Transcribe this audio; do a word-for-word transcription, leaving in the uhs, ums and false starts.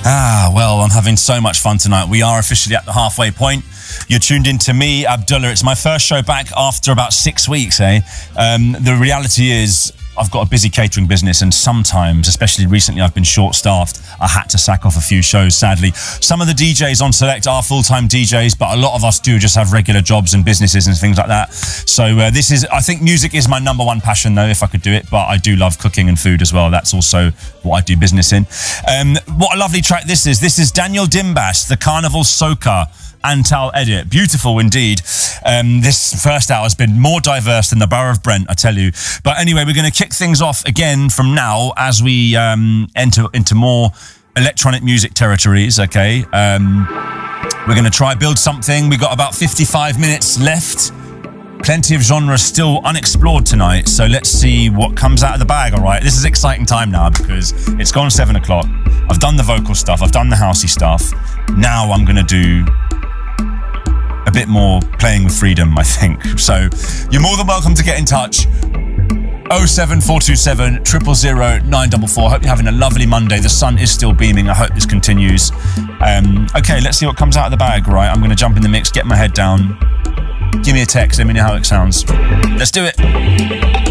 Ah, well, I'm having so much fun tonight. We are officially at the halfway point. You're tuned in to me, Abdullah. It's my first show back after about six weeks, eh? Um, the reality is, I've got a busy catering business, and sometimes, especially recently, I've been short-staffed. I had to sack off a few shows, sadly. Some of the D Js on Select are full-time D Js, but a lot of us do just have regular jobs and businesses and things like that. So uh, this is, I think music is my number one passion, though, if I could do it, but I do love cooking and food as well. That's also what I do business in. Um, what a lovely track this is. This is Daniel Dimbas, the Carnival Soca Antal edit. Beautiful indeed. Um, this first hour has been more diverse than the Borough of Brent, I tell you. But anyway, we're going to kick things off again from now as we um, enter into more electronic music territories, okay? Um, we're going to try build something. We've got about fifty-five minutes left. Plenty of genres still unexplored tonight, so let's see what comes out of the bag, all right? This is exciting time now because it's gone seven o'clock. I've done the vocal stuff. I've done the housey stuff. Now I'm going to do a bit more playing with freedom, I think. So you're more than welcome to get in touch. oh seven four two seven, zero zero zero, nine four four. Hope you're having a lovely Monday. The sun is still beaming. I hope this continues. Um, okay, let's see what comes out of the bag, right? I'm going to jump in the mix, get my head down. Give me a text, let me know how it sounds. Let's do it.